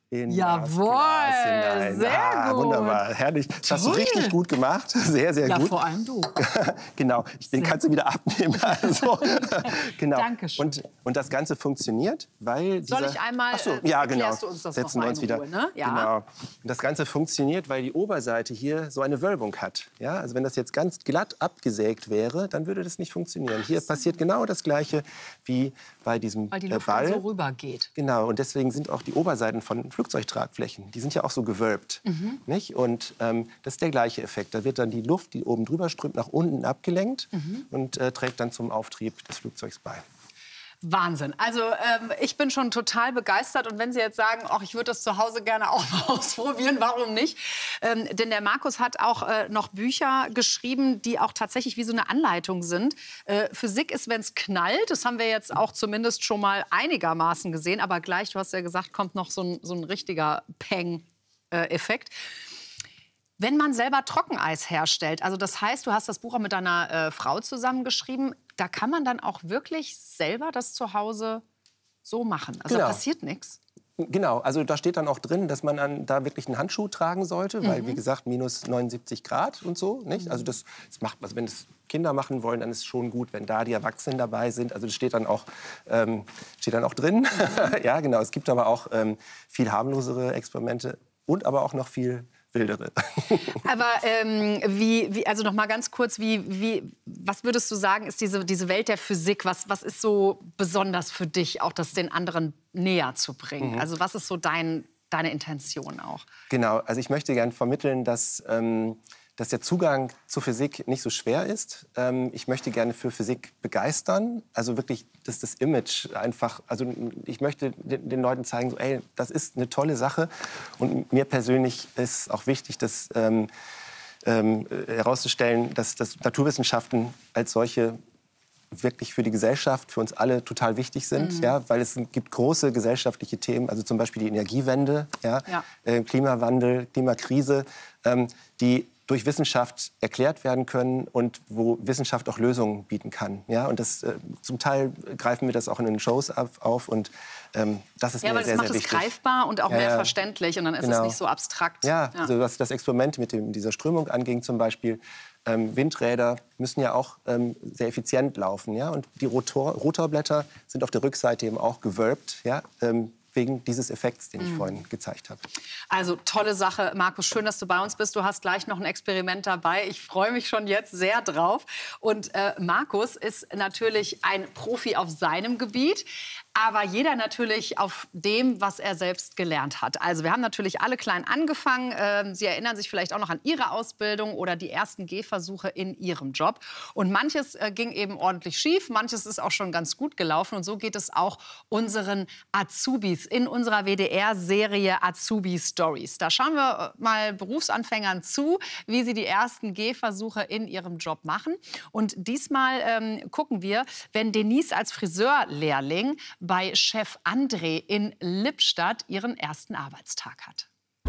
in Jawohl, das Glas hinein. sehr gut. Wunderbar, herrlich. Das hast du richtig gut gemacht. Sehr, sehr gut. Ja, vor allem du. Genau, den kannst du wieder abnehmen. Also, genau. Dankeschön. Und das Ganze funktioniert, weil Soll ich einmal, Ach so, ja, genau. erklärst du uns das Setzen noch wir mal uns in wieder. Ruhe, ne? Ja. Genau. Und das Ganze funktioniert, weil die Oberseite hier so eine Wölbung hat. Ja, also wenn das jetzt ganz glatt abgesägt wäre, dann würde das nicht funktionieren. Hier passiert genau das Gleiche wie bei diesem Weil die Luft Ball. so rübergeht. Genau, und deswegen sind auch die Oberseiten von Flugzeugtragflächen, die sind ja auch so gewölbt. Nicht? Und das ist der gleiche Effekt. Da wird dann die Luft, die oben drüber strömt, nach unten abgelenkt und trägt dann zum Auftrieb des Flugzeugs bei. Wahnsinn. Also ich bin schon total begeistert. Und wenn Sie jetzt sagen, ach, ich würde das zu Hause gerne auch mal ausprobieren, warum nicht? Denn der Markus hat auch noch Bücher geschrieben, die auch tatsächlich wie so eine Anleitung sind. Physik ist, wenn es knallt. Das haben wir jetzt auch zumindest schon mal einigermaßen gesehen. Aber gleich, du hast ja gesagt, kommt noch so ein richtiger Peng-Effekt. Wenn man selber Trockeneis herstellt, also das heißt, du hast das Buch auch mit deiner Frau zusammengeschrieben, da kann man dann auch wirklich selber das zu Hause so machen. Also Genau. da passiert nichts. Genau, also da steht dann auch drin, dass man da wirklich einen Handschuh tragen sollte, weil, wie gesagt, minus 79 Grad und so. Nicht? Also das macht, also wenn es Kinder machen wollen, dann ist es schon gut, wenn da die Erwachsenen dabei sind. Also das steht dann auch drin. Ja, genau. Es gibt aber auch viel harmlosere Experimente und aber auch noch viel wildere. Aber also noch mal ganz kurz, was würdest du sagen, ist diese Welt der Physik, was ist so besonders für dich, auch das den anderen näher zu bringen? Also was ist so deine Intention auch? Genau, also ich möchte gerne vermitteln, dass der Zugang zur Physik nicht so schwer ist. Ich möchte gerne für Physik begeistern. Also wirklich, dass das Image einfach, also ich möchte den Leuten zeigen, so, ey, das ist eine tolle Sache. Und mir persönlich ist auch wichtig, dass herauszustellen, dass Naturwissenschaften als solche wirklich für die Gesellschaft, für uns alle total wichtig sind, ja, weil es gibt große gesellschaftliche Themen, also zum Beispiel die Energiewende, Klimawandel, Klimakrise, die durch Wissenschaft erklärt werden können und wo Wissenschaft auch Lösungen bieten kann. Ja? Und zum Teil greifen wir das auch in den Shows auf und das ist mir sehr, sehr wichtig. Ja, aber das macht es greifbar und auch mehr verständlich und dann ist es nicht so abstrakt. Ja, also was das Experiment mit dieser Strömung anging zum Beispiel, Windräder müssen ja auch sehr effizient laufen. Ja? Und die Rotorblätter sind auf der Rückseite eben auch gewölbt, ja? Wegen dieses Effekts, den ich vorhin gezeigt habe. Also tolle Sache, Markus. Schön, dass du bei uns bist. Du hast gleich noch ein Experiment dabei. Ich freue mich schon jetzt sehr drauf. Und Markus ist natürlich ein Profi auf seinem Gebiet, aber jeder natürlich auf dem, was er selbst gelernt hat. Also wir haben natürlich alle klein angefangen. Sie erinnern sich vielleicht auch noch an Ihre Ausbildung oder die ersten Gehversuche in Ihrem Job. Und manches ging eben ordentlich schief, manches ist auch schon ganz gut gelaufen. Und so geht es auch unseren Azubis in unserer WDR-Serie Azubi Stories. Da schauen wir mal Berufsanfängern zu, wie sie die ersten Gehversuche in ihrem Job machen. Und diesmal gucken wir, wenn Denise als Friseurlehrling bei Chef André in Lippstadt ihren ersten Arbeitstag hat.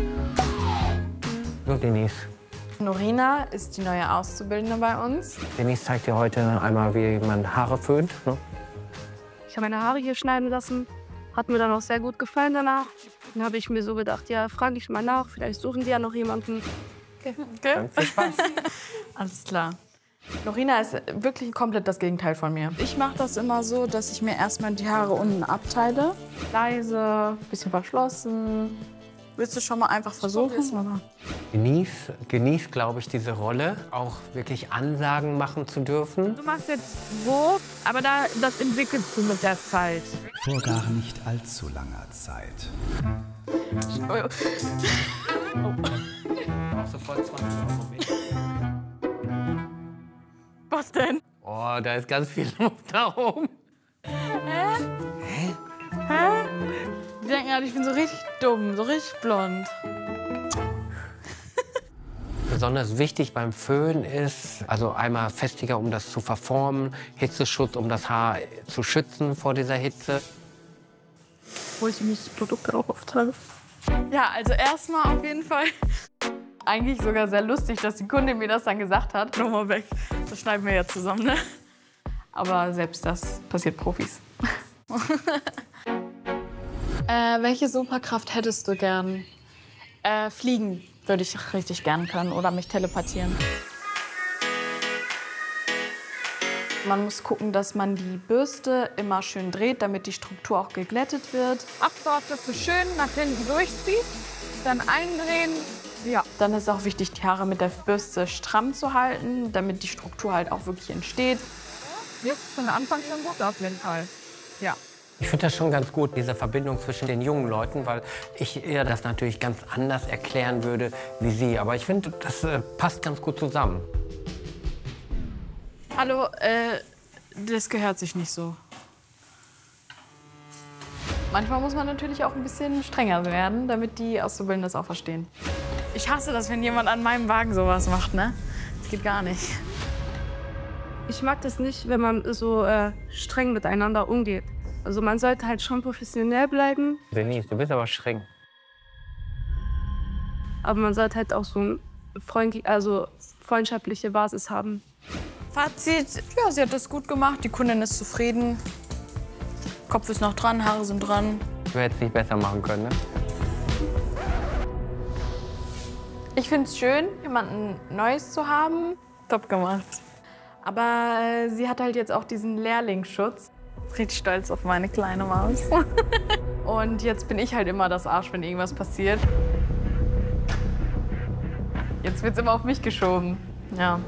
So, Denise. Norina ist die neue Auszubildende bei uns. Denise zeigt dir heute einmal, wie man Haare föhnt. Ne? Ich habe meine Haare hier schneiden lassen. Hat mir dann auch sehr gut gefallen danach. Dann habe ich mir so gedacht, ja, frage ich mal nach. Vielleicht suchen die ja noch jemanden. Okay. Dann viel Spaß. Alles klar. Norina ist wirklich komplett das Gegenteil von mir. Ich mache das immer so, dass ich mir erstmal die Haare unten abteile. Leise, bisschen verschlossen. Willst du schon mal einfach versuchen? Denise genießt, glaube ich, diese Rolle, auch wirklich Ansagen machen zu dürfen. Du machst jetzt so, aber das entwickelst du mit der Zeit. Vor gar nicht allzu langer Zeit. Auch sofort 20 Euro mit. Was denn? Oh, da ist ganz viel Luft da oben. Hä? Die denken halt, ich bin so richtig dumm, so richtig blond. Besonders wichtig beim Föhn ist, also einmal Festiger, um das zu verformen, Hitzeschutz, um das Haar zu schützen vor dieser Hitze. Wo ich mich das Produkt drauf auftrage. Ja, also erstmal auf jeden Fall. Eigentlich sogar sehr lustig, dass die Kundin mir das dann gesagt hat. Nochmal weg, das schneiden wir ja zusammen, ne? Aber selbst das passiert Profis. Welche Superkraft hättest du gern? Fliegen würde ich richtig gern können oder mich teleportieren. Man muss gucken, dass man die Bürste immer schön dreht, damit die Struktur auch geglättet wird. Achte darauf, dass du schön nach hinten durchziehst, dann eindrehen. Ja. Dann ist auch wichtig, die Haare mit der Bürste stramm zu halten, damit die Struktur halt auch wirklich entsteht. Jetzt von Anfang schon gut auf jeden Fall. Ja. Ich finde das schon ganz gut, diese Verbindung zwischen den jungen Leuten, weil ich ihr das natürlich ganz anders erklären würde wie sie. Aber ich finde, das passt ganz gut zusammen. Hallo, das gehört sich nicht so. Manchmal muss man natürlich auch ein bisschen strenger werden, damit die Auszubildenden das auch verstehen. Ich hasse das, wenn jemand an meinem Wagen sowas macht, ne? Das geht gar nicht. Ich mag das nicht, wenn man so streng miteinander umgeht. Also man sollte halt schon professionell bleiben. Denise, du bist aber streng. Aber man sollte halt auch so eine freundschaftliche Basis haben. Fazit, ja, sie hat das gut gemacht, die Kundin ist zufrieden. Kopf ist noch dran, Haare sind dran. Du hättest es nicht besser machen können, ne? Ich finde es schön, jemanden Neues zu haben. Top gemacht. Aber sie hat halt jetzt auch diesen Lehrlingsschutz. Richtig stolz auf meine kleine Maus. Und jetzt bin ich halt immer das Arsch, wenn irgendwas passiert. Jetzt wird's immer auf mich geschoben. Ja.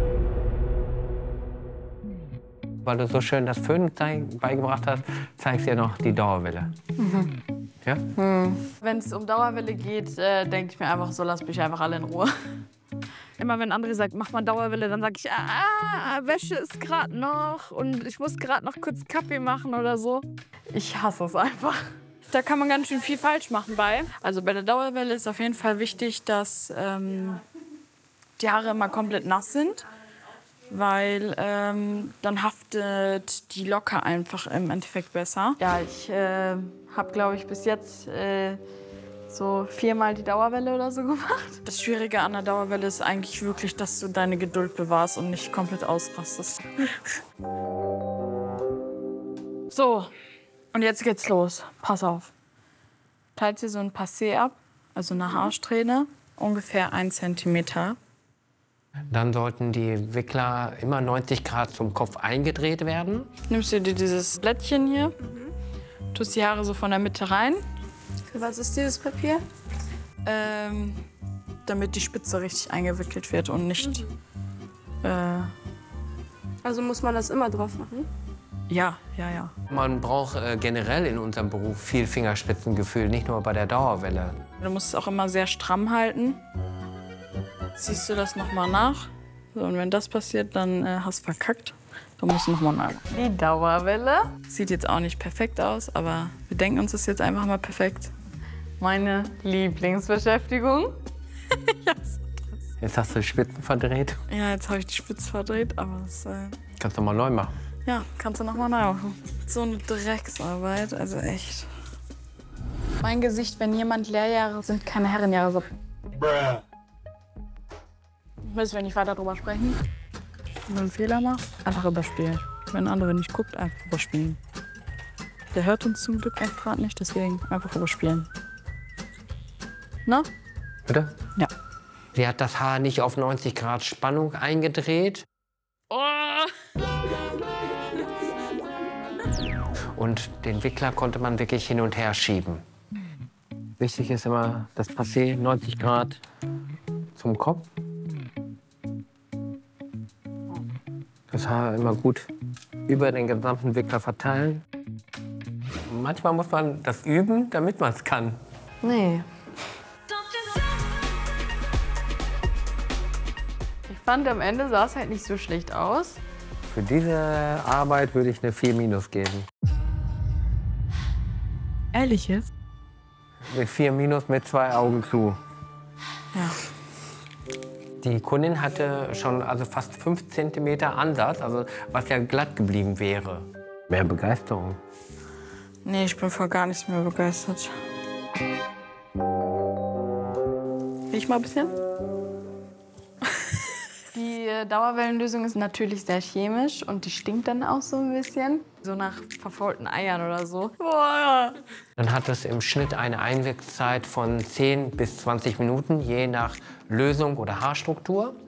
Weil du so schön das Föhn beigebracht hast, zeigst du ja noch die Dauerwelle. Mhm. Ja? Wenn es um Dauerwelle geht, denke ich mir einfach so, lasst mich einfach alle in Ruhe. Immer wenn andere sagen, mach mal Dauerwelle, dann sage ich, Wäsche ist gerade noch und ich muss gerade noch kurz Kaffee machen oder so. Ich hasse es einfach. Da kann man ganz schön viel falsch machen bei. Also bei der Dauerwelle ist auf jeden Fall wichtig, dass die Haare immer komplett nass sind. Weil dann haftet die Locke einfach im Endeffekt besser. Ja, ich habe, glaube ich, bis jetzt so 4-mal die Dauerwelle oder so gemacht. Das Schwierige an der Dauerwelle ist eigentlich wirklich, dass du deine Geduld bewahrst und nicht komplett ausrastest. So, und jetzt geht's los. Pass auf. Teilt ihr so ein Passé ab, also eine Haarsträhne, ungefähr 1 Zentimeter. Dann sollten die Wickler immer 90 Grad zum Kopf eingedreht werden. Nimmst du dir dieses Blättchen hier, tust die Haare so von der Mitte rein. Für was ist dieses Papier? Damit die Spitze richtig eingewickelt wird und nicht... Also muss man das immer drauf machen? Ja. Man braucht generell in unserem Beruf viel Fingerspitzengefühl, nicht nur bei der Dauerwelle. Du musst es auch immer sehr stramm halten. Ziehst du das nochmal nach. So, und wenn das passiert, dann hast du verkackt. Dann musst du nochmal nach. Die Dauerwelle. Sieht jetzt auch nicht perfekt aus, aber wir denken uns das jetzt einfach mal perfekt. Meine Lieblingsbeschäftigung. Jetzt hast du die Spitzen verdreht. Ja, jetzt habe ich die Spitze verdreht, aber das... Kannst du mal neu machen. Ja, kannst du nochmal neu machen. So eine Drecksarbeit, also echt. Mein Gesicht, wenn jemand Lehrjahre sind, keine Herrenjahre. So. Müssen wir nicht weiter drüber sprechen. Wenn du einen Fehler machst, einfach überspielen. Wenn ein anderer nicht guckt, einfach überspielen. Der hört uns zum Glück echt gerade nicht, deswegen einfach überspielen. Na? Bitte? Ja. Sie hat das Haar nicht auf 90 Grad Spannung eingedreht. Oh. Und den Wickler konnte man wirklich hin und her schieben. Wichtig ist immer das Passé 90 Grad zum Kopf. Das Haar immer gut über den gesamten Wickler verteilen. Manchmal muss man das üben, damit man es kann. Nee. Ich fand, am Ende sah es halt nicht so schlecht aus. Für diese Arbeit würde ich eine 4- geben. Ehrlich jetzt? Eine 4- mit 2 Augen zu. Ja. Die Kundin hatte schon fast 5 cm Ansatz, also was ja glatt geblieben wäre. Mehr Begeisterung. Nee, ich bin voll gar nicht mehr begeistert. Riech mal ein bisschen. Die Dauerwellenlösung ist natürlich sehr chemisch und die stinkt dann auch so ein bisschen. So nach verfaulten Eiern oder so. Boah. Dann hat es im Schnitt eine Einwirkzeit von 10 bis 20 Minuten, je nach Lösung oder Haarstruktur.